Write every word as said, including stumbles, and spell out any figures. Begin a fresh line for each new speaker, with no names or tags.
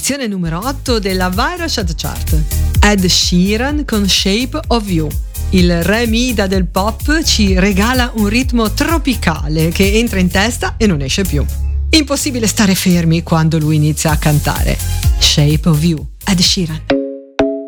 Posizione numero otto della Viral Chart Chart. Ed Sheeran con Shape of You. Il re Mida del pop ci regala un ritmo tropicale che entra in testa e non esce più. Impossibile stare fermi quando lui inizia a cantare. Shape of You, Ed Sheeran.